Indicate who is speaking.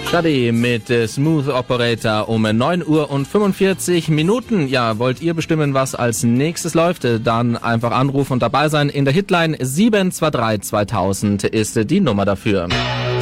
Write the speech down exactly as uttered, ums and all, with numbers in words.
Speaker 1: Shadi mit äh, Smooth Operator um neun Uhr und fünfundvierzig Minuten. Ja, wollt ihr bestimmen, was als nächstes läuft? Dann einfach anrufen und dabei sein. In der Hitline sieben zwei drei zweitausend ist die Nummer dafür.